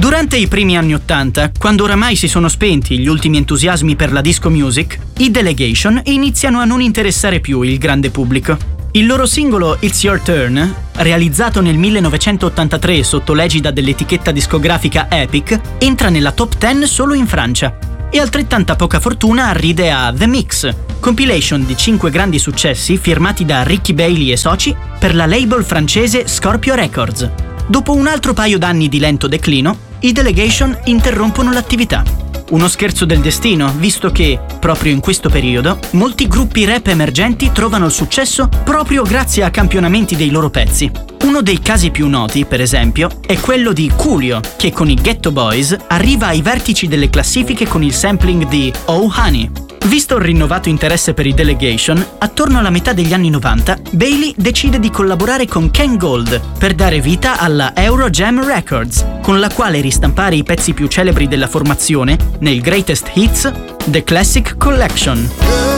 Durante i primi anni '80, quando oramai si sono spenti gli ultimi entusiasmi per la disco music, i Delegation iniziano a non interessare più il grande pubblico. Il loro singolo It's Your Turn, realizzato nel 1983 sotto l'egida dell'etichetta discografica Epic, entra nella top 10 solo in Francia. E altrettanta poca fortuna arride a The Mix, compilation di 5 grandi successi firmati da Ricky Bailey e soci per la label francese Scorpio Records. Dopo un altro paio d'anni di lento declino, i Delegation interrompono l'attività. Uno scherzo del destino, visto che, proprio in questo periodo, molti gruppi rap emergenti trovano il successo proprio grazie a campionamenti dei loro pezzi. Uno dei casi più noti, per esempio, è quello di Coolio, che con i Ghetto Boys arriva ai vertici delle classifiche con il sampling di Oh Honey. Visto il rinnovato interesse per i Delegation, attorno alla metà degli anni 90, Bailey decide di collaborare con Ken Gold per dare vita alla Eurojam Records, con la quale ristampare i pezzi più celebri della formazione nel Greatest Hits, The Classic Collection.